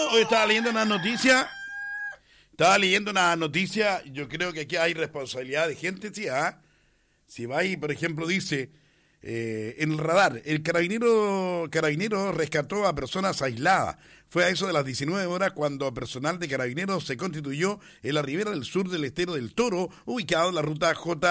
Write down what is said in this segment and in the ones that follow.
Hoy estaba leyendo una noticia. Yo creo que aquí hay responsabilidad de gente, sí, ¿ah? Si va ahí, por ejemplo, dice, en el radar, el carabinero rescató a personas aisladas. Fue a eso de las 19 horas cuando personal de carabineros se constituyó en la ribera del sur del estero del Toro, ubicado en la ruta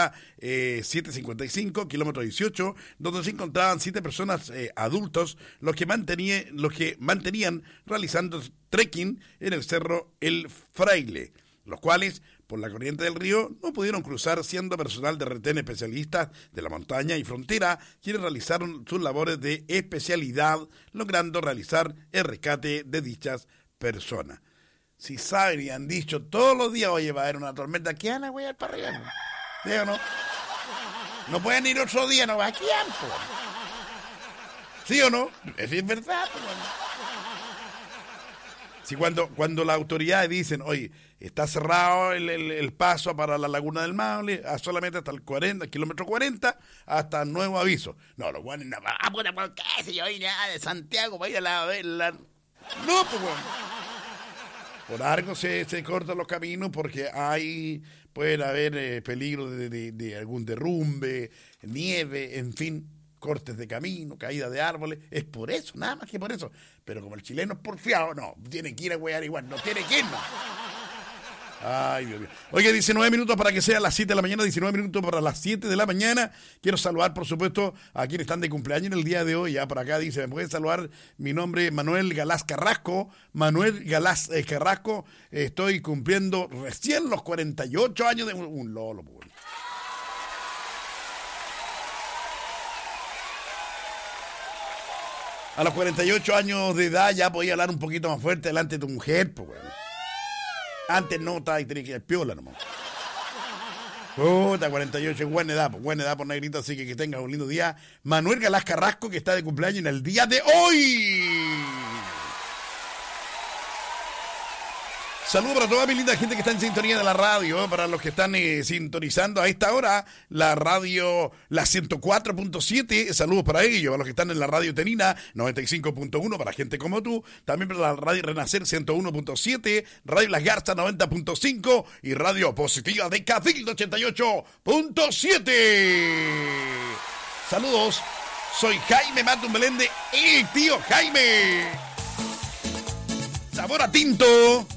J755, kilómetro 18, donde se encontraban 7 personas adultos, los que mantenían realizando trekking en el cerro El Fraile, los cuales, por la corriente del río, no pudieron cruzar, siendo personal de retén especialistas de la montaña y frontera quienes realizaron sus labores de especialidad, logrando realizar el rescate de dichas personas. Si saben y han dicho todos los días, oye, va a haber una tormenta, ¿qué van a huear para arriba? ¿Sí o no? No pueden ir otro día, no va a tiempo. ¿Sí o no? Es verdad. Si cuando las autoridades dicen, oye, está cerrado el paso para la Laguna del Maule, solamente hasta el kilómetro 40, hasta nuevo aviso. No, los guanes no, ¿por qué? Si yo vine de Santiago para ir a la... No, pues bueno. Por algo se cortan los caminos porque pueden haber peligro de algún derrumbe, nieve, en fin, cortes de camino, caída de árboles. Es por eso, nada más que por eso. Pero como el chileno es porfiado, no, tiene que ir a huear igual, no tiene que ir, no. Ay, Dios mío. Oye, 19 minutos para que sea las 7 de la mañana, 19 minutos para las 7 de la mañana. Quiero saludar, por supuesto, a quienes están de cumpleaños en el día de hoy. Ya por acá dice, ¿me pueden saludar? Mi nombre es Manuel Galás Carrasco. Manuel Galás Carrasco. Estoy cumpliendo recién los 48 años de un lolo, pues. A los 48 años de edad ya podía hablar un poquito más fuerte delante de tu mujer, pues, bueno. Antes no, estaba y tenía que ir piola nomás. Puta, 48, buena edad por negrito, así que tengas un lindo día. Manuel Galás Carrasco, que está de cumpleaños en el día de hoy. Saludos para toda mi linda gente que está en sintonía de la radio, para los que están sintonizando a esta hora la radio, la 104.7, saludos para ellos, para los que están en la radio Tenina 95.1, para gente como tú, también para la radio Renacer 101.7, radio Las Garzas 90.5 y radio Positiva de Cabildo 88.7. Saludos, soy Jaime Matum Belende, el tío Jaime. Sabor a tinto.